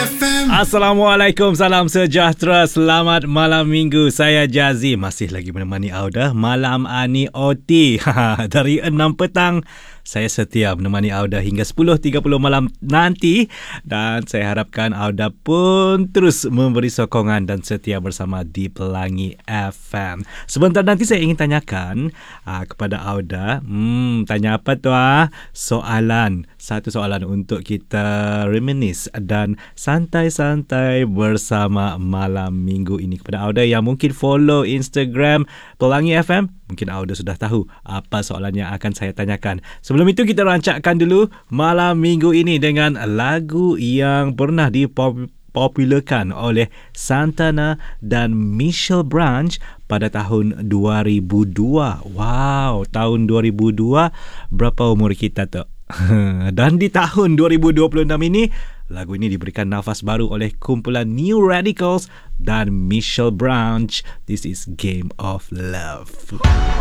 Assalamualaikum, salam sejahtera, selamat malam minggu. Saya Jazi, masih lagi menemani Auda malam Ani OT. Dari 6 petang saya setia menemani Auda hingga 10.30 malam nanti, dan saya harapkan Auda pun terus memberi sokongan dan setia bersama di Pelangi FM. Sebentar nanti saya ingin tanyakan kepada Auda, tanya apa tu? Satu soalan untuk kita reminisce dan santai-santai bersama malam minggu ini. Kepada Auda yang mungkin follow Instagram Pelangi FM, mungkin Auda sudah tahu apa soalan yang akan saya tanyakan. Sebelum itu, kita rancakkan dulu malam minggu ini dengan lagu yang pernah dipopularkan oleh Santana dan Michelle Branch pada tahun 2002. Wow, tahun 2002, berapa umur kita tu? Dan di tahun 2026 ini, lagu ini diberikan nafas baru oleh kumpulan New Radicals dan Michelle Branch. This is Game of Love.